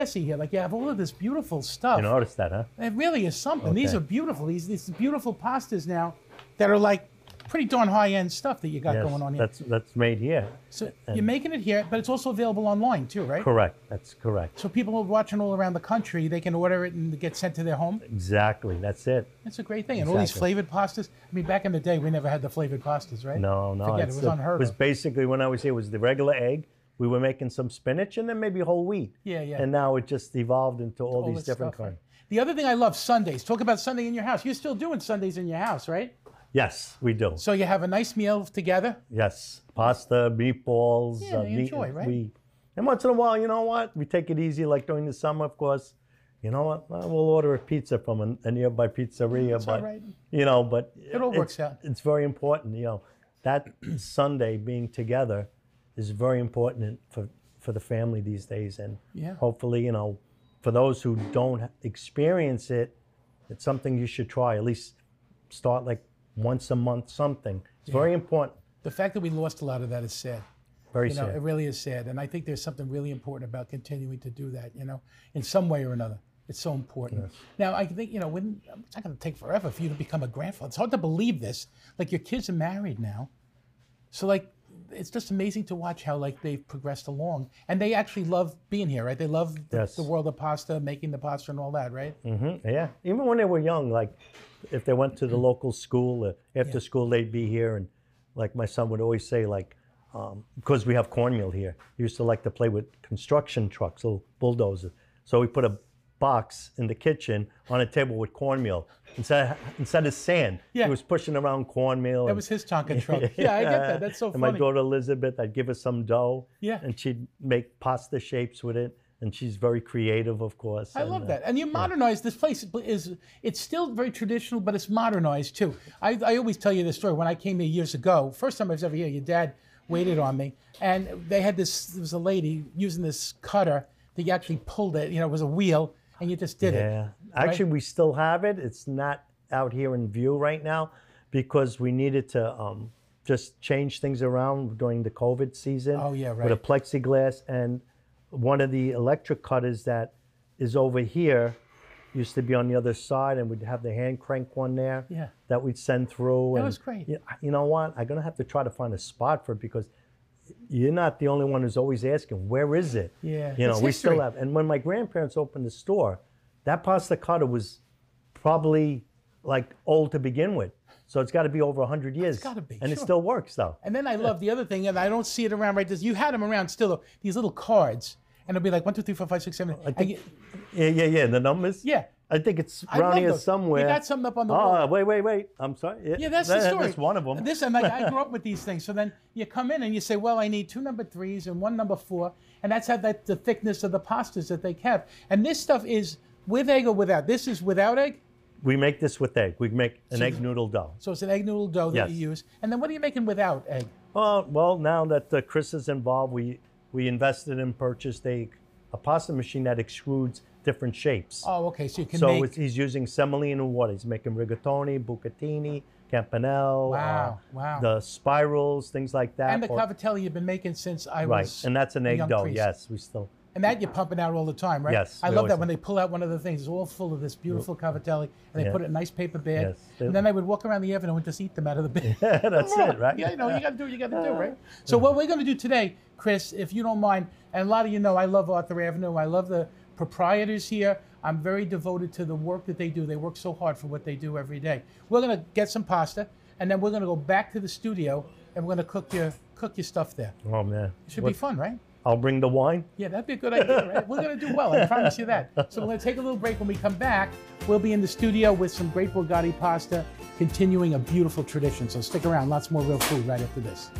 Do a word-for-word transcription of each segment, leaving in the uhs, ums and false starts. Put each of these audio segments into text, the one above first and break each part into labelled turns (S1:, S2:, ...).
S1: See here, like you have all of this beautiful stuff.
S2: You noticed that, huh?
S1: It really is something.
S2: Okay.
S1: These are beautiful. These these beautiful pastas now that are like pretty darn high-end stuff that you got
S2: Yes,
S1: going on here.
S2: that's that's made here.
S1: So you're making it here, but it's also available online too, right?
S2: Correct. That's correct.
S1: So people are watching all around the country, they can order it and get sent to their home.
S2: Exactly. That's it.
S1: That's a great thing. And all these
S2: Exactly.
S1: flavored pastas. I mean, back in the day, we never had the flavored pastas, right?
S2: No, no.
S1: Forget it,
S2: it's
S1: was
S2: the-
S1: unheard
S2: It was
S1: of.
S2: basically, when I was here, it was the regular egg. We were making some spinach and then maybe whole wheat.
S1: Yeah, yeah.
S2: And now it just evolved into all,
S1: all
S2: these
S1: this
S2: different
S1: stuff, right?
S2: kinds.
S1: The other thing I love, Sundays. Talk about Sunday in your house. You're still doing Sundays in your house, right?
S2: Yes, we do.
S1: So you have a nice meal together.
S2: Yes, pasta, meatballs.
S1: Yeah, you
S2: meat,
S1: enjoy, right?
S2: We, and once in a while, you know what? We take it easy, like during the summer, of course. You know what? Well, we'll order a pizza from a, a nearby pizzeria,
S1: That's all
S2: but
S1: right.
S2: you know, but
S1: It all
S2: it's-
S1: works out.
S2: It's very important, you know, that Sunday being together is very important for for the family these days, and
S1: Yeah.
S2: hopefully, you know, for those who don't experience it, it's something you should try. At least start like once a month, something. It's very important.
S1: The fact that we lost a lot of that is sad.
S2: Very
S1: You know,
S2: sad.
S1: it really is sad. And I think there's something really important about continuing to do that, you know, in some way or another. It's so important. Now, I think, you know, when, it's not going to take forever for you to become a grandfather. It's hard to believe this. Like, your kids are married now. So, like, it's just amazing to watch how, like, they've progressed along. And they actually love being here, right? They love the,
S2: Yes.
S1: the world of pasta, making the pasta and all that, right?
S2: hmm Yeah, even when they were young, like if they went to the local school, uh, after
S1: Yeah.
S2: school they'd be here, and like my son would always say, like, um, because we have cornmeal here, he used to like to play with construction trucks, little bulldozers. So we put a box in the kitchen on a table with cornmeal instead instead of sand.
S1: Yeah.
S2: He was pushing around cornmeal.
S1: That
S2: and-
S1: was his Tonka truck. Yeah, I get that. That's so
S2: and
S1: funny.
S2: my daughter Elizabeth, I'd give her some dough,
S1: Yeah.
S2: and she'd make pasta shapes with it. And she's very creative, of course.
S1: I
S2: and,
S1: love
S2: uh,
S1: that. And you modernize this place is it's still very traditional, but it's modernized too. I, I always tell you this story. When I came here years ago, first time I was ever here, your dad waited on me, and they had this. There was a lady using this cutter that you actually pulled it. You know, it was a wheel, and you just did it.
S2: Yeah, actually, we still have it. It's not out here in view right now because we needed to um, just change things around during the COVID season.
S1: Oh, yeah,
S2: With a
S1: right.
S2: plexiglass, and one of the electric cutters that is over here used to be on the other side, and we'd have the hand crank one there.
S1: Yeah.
S2: That we'd send through.
S1: That
S2: and,
S1: was great.
S2: You, you know what? I'm gonna have to try to find a spot for it because you're not the only one who's always asking, where is it?
S1: Yeah,
S2: You know,
S1: it's
S2: we
S1: history.
S2: still have. And when my grandparents opened the store, that pasta cutter was probably like old to begin with. So it's got to be over one hundred years.
S1: gotta be,
S2: And it
S1: sure.
S2: still works though.
S1: And then I love the other thing, and I don't see it around right this. You had them around still, though, these little cards, and it'll be like one, two, three, four, five, six, seven.
S2: I
S1: and
S2: think,
S1: you-
S2: yeah, yeah, yeah. The numbers?
S1: yeah.
S2: I think it's
S1: I
S2: around
S1: love
S2: here
S1: those.
S2: somewhere.
S1: You got something up on the
S2: oh,
S1: wall.
S2: wait, wait, wait. I'm sorry.
S1: Yeah, that's the
S2: that-
S1: story.
S2: That's one of them.
S1: This, I'm like, I grew up with these things. So then you come in and you say, well, I need two number threes and one number four. And that's how that the thickness of the pastas that they have. And this stuff is with egg or without. This is without egg.
S2: We make this with egg. We make an
S1: So-
S2: egg noodle dough.
S1: So it's an egg noodle dough that
S2: Yes.
S1: you use. And then what are you making without egg?
S2: Uh, well, now that uh, Chris is involved, we, we invested and purchased a, a pasta machine that extrudes different shapes.
S1: Oh, okay. So you can
S2: So
S1: make.
S2: it's, he's using semolina water. He's making rigatoni, bucatini, campanelle,
S1: Wow,
S2: uh,
S1: wow.
S2: the spirals, things like that.
S1: and the
S2: Or-
S1: cavatelli you've been making since I
S2: right,
S1: was.
S2: and that's an
S1: a
S2: egg
S1: young
S2: dough.
S1: priest.
S2: Yes, we still.
S1: And that you're pumping out all the time, right?
S2: Yes,
S1: I
S2: we
S1: love
S2: always
S1: that when
S2: have.
S1: they pull out one of the things, it's all full of this beautiful cavatelli, and they
S2: Yeah.
S1: put it in a nice paper bag.
S2: Yes.
S1: And then I would walk around the avenue and just eat them out of the bag.
S2: That's it, right?
S1: Yeah, you know, you got to do what you got to do, right? So what we're going to do today, Chris, if you don't mind, and a lot of you know I love Arthur Avenue. I love the proprietors here. I'm very devoted to the work that they do. They work so hard for what they do every day. We're going to get some pasta, and then we're going to go back to the studio, and we're going to cook your cook your stuff there.
S2: Oh man,
S1: It should
S2: What-
S1: be fun, right?
S2: I'll bring the wine.
S1: Yeah, that'd be a good idea, right? We're going to do well. I promise you that. So we're going to take a little break. When we come back, we'll be in the studio with some great Borgatti pasta, continuing a beautiful tradition. So stick around. Lots more real food right after this.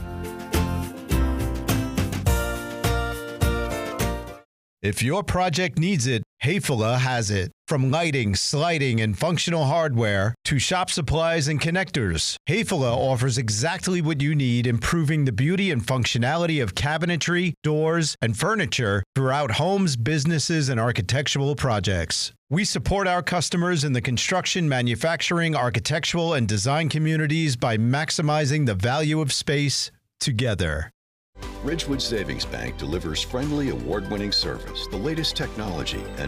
S3: If your project needs it, Hayfula has it. From lighting, sliding, and functional hardware to shop supplies and connectors, Hayfula offers exactly what you need, improving the beauty and functionality of cabinetry, doors, and furniture throughout homes, businesses, and architectural projects. We support our customers in the construction, manufacturing, architectural, and design communities by maximizing the value of space together.
S4: Ridgewood Savings Bank delivers friendly, award-winning service, the latest technology, and